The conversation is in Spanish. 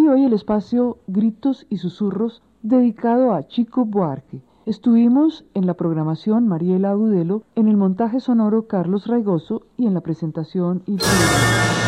y hoy el espacio Gritos y Susurros dedicado a Chico Buarque. Estuvimos en la programación Mariela Agudelo, en el montaje sonoro Carlos Raigoso y en la presentación y